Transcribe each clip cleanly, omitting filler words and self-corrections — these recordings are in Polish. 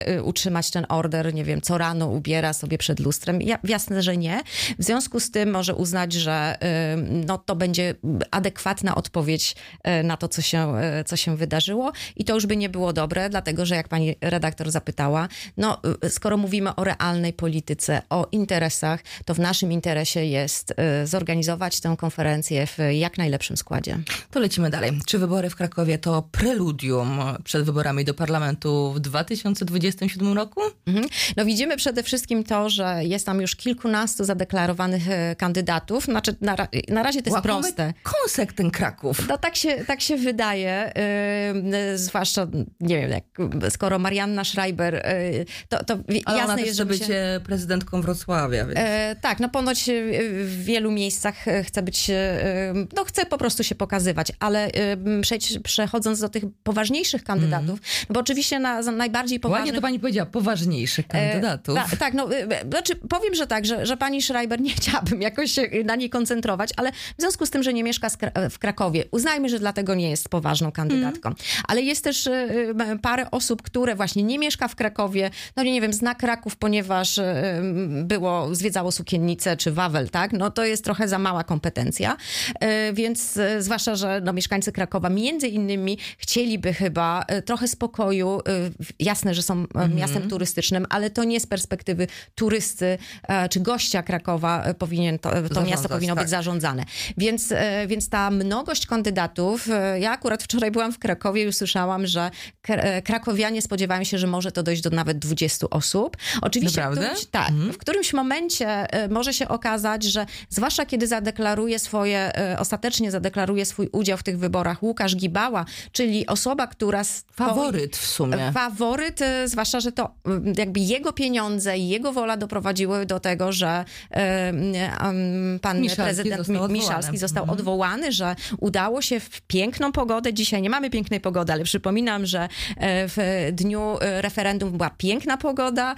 utrzymać ten order, nie wiem, co rano ubiera sobie przed lustrem. Jasne, że nie. W związku z tym może uznać, że no, to będzie adekwatna odpowiedź na to, co się wydarzyło i to już by nie było dobre, dlatego, że jak pani redaktor zapytała, no skoro mówimy o realnej polityce, o interesach, to w naszym interesie jest zorganizować tę konferencję w jak najlepszym składzie. To lecimy dalej. Czy wybory w Krakowie to preludium przed wyborami do parlamentu w 2027 roku? No widzimy przede wszystkim to, że jest tam już kilkunastu zadeklarowanych kandydatów. Znaczy na razie to jest proste. Kąsek ten Kraków. No tak się wydaje, zwłaszcza, nie wiem, skoro Marianna Schreiber, to ale jasne ona jest, chce być prezydentką Wrocławia. Więc... tak, no ponoć w wielu miejscach chce być, no chce po prostu się pokazywać, ale przechodząc do tych poważniejszych kandydatów, bo oczywiście na najbardziej poważnych... Ładnie to pani powiedziała, poważniejszych kandydatów. Tak, no, znaczy powiem, że tak, że pani Schreiber, nie chciałabym jakoś się na niej koncentrować, ale w związku z tym, że nie mieszka w Krakowie, uznajmy, że dlatego nie jest poważną kandydatką. Ale jest też parę osób, które właśnie nie mieszka w Krakowie, no nie wiem, zna Kraków, ponieważ zwiedzało sukiennicę czy Wawel, tak? No to jest trochę za mała kompetencja, więc zwłaszcza, że no, mieszkańcy Krakowa między innymi chcieliby chyba trochę spokoju. Jasne, że są miastem turystycznym, ale to nie z perspektywy turysty czy gościa Krakowa to miasto powinno być zarządzane. Więc ta mnogość kandydatów, ja akurat wczoraj byłam w Krakowie i usłyszałam, że krakowianie spodziewają się, że może to dojść do nawet 20 osób. Oczywiście w którymś momencie może się okazać, że zwłaszcza kiedy ostatecznie zadeklaruje swój udział w tych wyborach Łukasz Gibała, czyli osoba, która... Faworyt w sumie. Faworyt, zwłaszcza, że to jakby jego pieniądze i jego wola doprowadziły do tego, że pan prezydent Miszalski został odwołany, że udało się w piękną pogodę. Dzisiaj nie mamy pięknej pogody, ale przypominam, że w dniu referendum była piękna pogoda.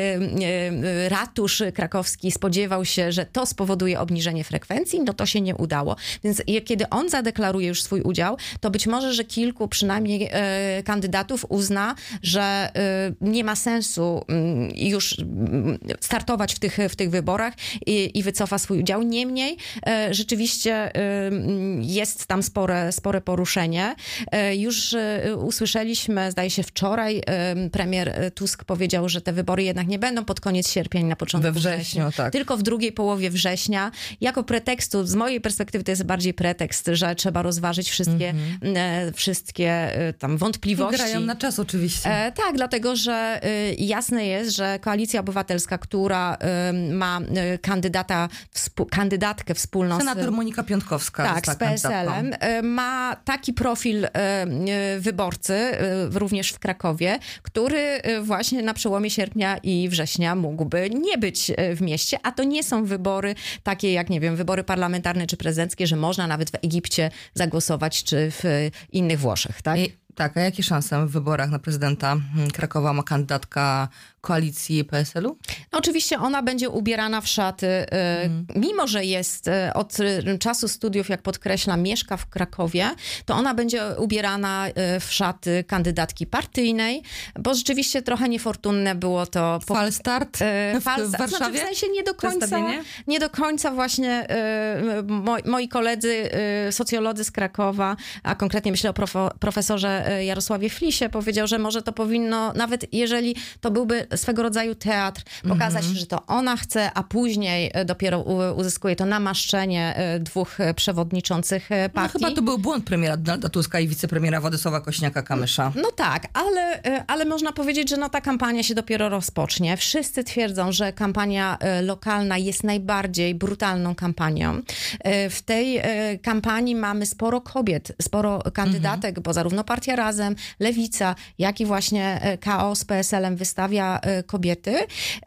Ratusz krakowski spodziewał się, że to spowoduje obniżenie frekwencji, no to się nie udało. Więc kiedy on zadeklaruje już swój udział, to być może, że kilku przynajmniej kandydatów uzna, że nie ma sensu już startować w tych wyborach i wycofa swój udział. Niemniej rzeczywiście jest tam spore poruszenie. Już usłyszeliśmy, zdaje się wczoraj, premier Tusk powiedział, że te wybory jednak nie będą pod koniec sierpnia i na początku września, tak. tylko w drugiej połowie września. Jako pretekstu, z mojej perspektywy to jest bardziej pretekst, że trzeba rozważyć wszystkie tam wątplatności. Grają na czas oczywiście. Tak, dlatego, że jasne jest, że Koalicja Obywatelska, która ma kandydatkę wspólną Senator Monika Piątkowska z PSL-em, ma taki profil wyborcy, również w Krakowie, który właśnie na przełomie sierpnia i września mógłby nie być w mieście, a to nie są wybory takie jak, nie wiem, wybory parlamentarne czy prezydenckie, że można nawet w Egipcie zagłosować, czy w innych Włoszech, tak? Tak, a jakie szanse w wyborach na prezydenta Krakowa ma kandydatka koalicji PSL-u? No, oczywiście ona będzie ubierana w szaty, mimo że jest od czasu studiów, jak podkreślam, mieszka w Krakowie, to ona będzie ubierana w szaty kandydatki partyjnej, bo rzeczywiście trochę niefortunne było to... Falstart w Warszawie? Znaczy, w sensie nie do końca właśnie moi koledzy, socjolodzy z Krakowa, a konkretnie myślę o profesorze Jarosławie Flisie, powiedział, że może to powinno, nawet jeżeli to byłby swego rodzaju teatr, pokazać, że to ona chce, a później dopiero uzyskuje to namaszczenie dwóch przewodniczących partii. No chyba to był błąd premiera Donalda Tuska i wicepremiera Władysława Kośniaka-Kamysza. No tak, ale można powiedzieć, że ta kampania się dopiero rozpocznie. Wszyscy twierdzą, że kampania lokalna jest najbardziej brutalną kampanią. W tej kampanii mamy sporo kobiet, sporo kandydatek, bo zarówno Partia Razem, Lewica, jak i właśnie KO z PSL-em wystawia kobiety,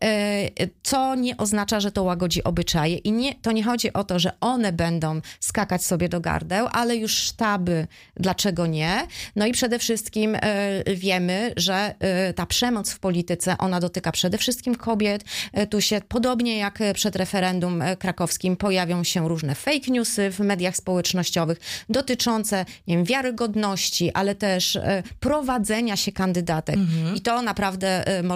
co nie oznacza, że to łagodzi obyczaje. I to nie chodzi o to, że one będą skakać sobie do gardeł, ale już sztaby, dlaczego nie? No i przede wszystkim wiemy, że ta przemoc w polityce, ona dotyka przede wszystkim kobiet. Tu się, podobnie jak przed referendum krakowskim, pojawią się różne fake newsy w mediach społecznościowych dotyczące, nie wiem, wiarygodności, ale też prowadzenia się kandydatek. I to naprawdę może